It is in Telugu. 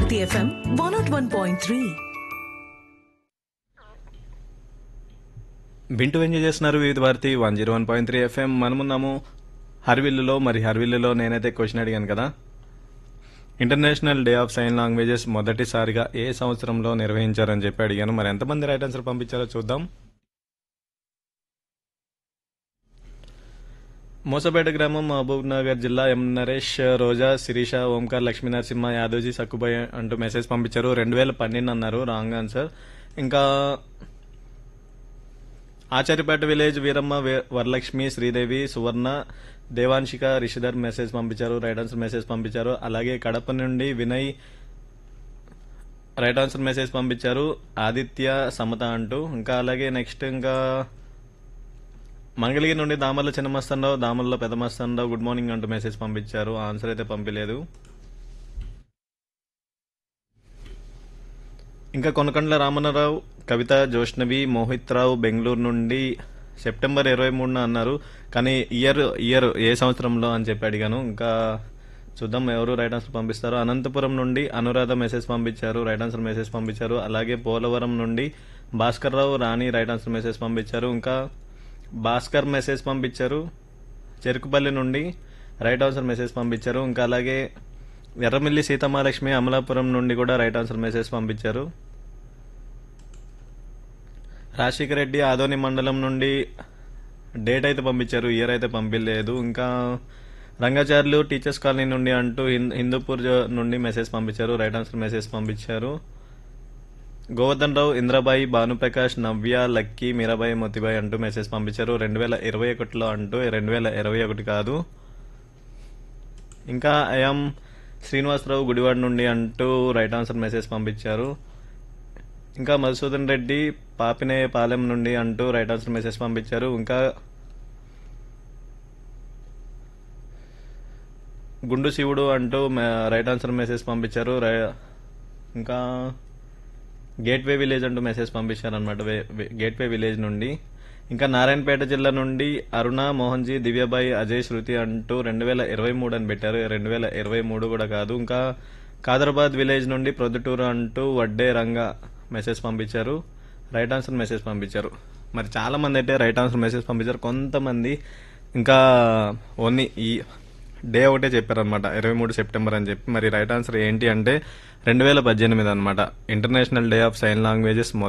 భారతి ఎఫ్ఎం 101.3. వింటూ ఎంజాయ్ చేస్తున్నారు వివిధ భారతి 101.3 ఎఫ్ఎం. మనమున్నాము హర్విల్లులో. మరి హర్విల్లులో నేనైతే క్వశ్చన్ అడిగాను కదా, international day of sign languages మొదటిసారిగా ఏ సంవత్సరంలో నిర్వహించారని చెప్పి అడిగాను. మరి ఎంతమంది రైట్ ఆన్సర్ పంపించారో చూద్దాం. మోసపేట గ్రామం, మహబూబ్ నగర్ జిల్లా. ఎం నరేష్, రోజా, శిరీష, ఓంకార్, లక్ష్మీ నరసింహ, యాదవ్జీ, సక్కుబాయ్ అంటూ మెసేజ్ పంపించారు. 2012 అన్నారు, రాంగ్ ఆన్సర్. ఇంకా ఆచార్యపేట విలేజ్ వీరమ్మ, వరలక్ష్మి, శ్రీదేవి, సువర్ణ, దేవాంశిక, రిషిధర్ మెసేజ్ పంపించారు, రైట్ ఆన్సర్ మెసేజ్ పంపించారు. అలాగే కడప నుండి వినయ్ రైట్ ఆన్సర్ మెసేజ్ పంపించారు, ఆదిత్య, సమత అంటూ. ఇంకా అలాగే నెక్స్ట్ ఇంకా మంగళగిరి నుండి దామర్ల చిన్నమస్తానరావు, దామర్ల పెద్దమస్తానరావు గుడ్ మార్నింగ్ అంటూ మెసేజ్ పంపించారు. ఆన్సర్ అయితే పంపించలేదు. ఇంకా కొనకండ్ల రామన్నరావు, కవిత, జోష్నవి, మోహిత్ రావు బెంగళూరు నుండి సెప్టెంబర్ 23 అన్నారు, కానీ ఇయర్ ఏ సంవత్సరంలో అని చెప్పి అడిగాను. ఇంకా చూద్దాం ఎవరు రైట్ ఆన్సర్ పంపిస్తారు. అనంతపురం నుండి అనురాధ మెసేజ్ పంపించారు, రైట్ ఆన్సర్ మెసేజ్ పంపించారు. అలాగే పోలవరం నుండి భాస్కర్ రావు, రాణి రైట్ ఆన్సర్ మెసేజ్ పంపించారు. ఇంకా భాస్కర్ మెసేజ్ పంపించారు, చెరుకుపల్లి నుండి రైట్ ఆన్సర్ మెసేజ్ పంపించారు. ఇంకా అలాగే ఎర్రమిల్లి సీతమాలక్ష్మి, అమలాపురం నుండి కూడా రైట్ ఆన్సర్ మెసేజ్ పంపించారు. రాజశేఖర్ రెడ్డి, ఆదోని మండలం నుండి డేట్ అయితే పంపించారు, ఇయర్ అయితే పంపించలేదు. ఇంకా రంగాచార్యులు టీచర్స్ కాలనీ నుండి అంటూ హిందూపూర్ నుండి మెసేజ్ పంపించారు, రైట్ ఆన్సర్ మెసేజ్ పంపించారు. గోవర్ధన్ రావు, ఇంద్రబాయి, భానుప్రకాష్, నవ్య, లక్కీ, మీరాబాయి, మోతిబాయి అంటూ మెసేజ్ పంపించారు. 2021 అంటూ 2021 కాదు. ఇంకా ఐఎం శ్రీనివాసరావు, గుడివాడ నుండి అంటూ రైట్ ఆన్సర్ మెసేజ్ పంపించారు. ఇంకా మధుసూదన్ రెడ్డి, పాపినేయపాలెం నుండి అంటూ రైట్ ఆన్సర్ మెసేజ్ పంపించారు. ఇంకా గుండు శివుడు అంటూ రైట్ ఆన్సర్ మెసేజ్ పంపించారు. ఇంకా గేట్వే విలేజ్ అంటూ మెసేజ్ పంపించారు అనమాట, గేట్వే విలేజ్ నుండి. ఇంకా నారాయణపేట జిల్లా నుండి అరుణ, మోహన్జీ, దివ్యబాయి, అజయ్, శృతి అంటూ 2023 అని పెట్టారు, 2023 కూడా కాదు. ఇంకా కాదరాబాద్ విలేజ్ నుండి ప్రొద్దుటూరు అంటూ వడ్డే రంగ మెసేజ్ పంపించారు, రైట్ ఆన్సర్ మెసేజ్ పంపించారు. మరి చాలా మంది అయితే రైట్ ఆన్సర్ మెసేజ్ పంపించారు. కొంతమంది ఇంకా ఓన్లీ ఈ డే ఒకటే చెప్పారనమాట, 23 సెప్టెంబర్ అని చెప్పి. మరి రైట్ ఆన్సర్ ఏంటి అంటే 2018 అనమాట, international day of sign languages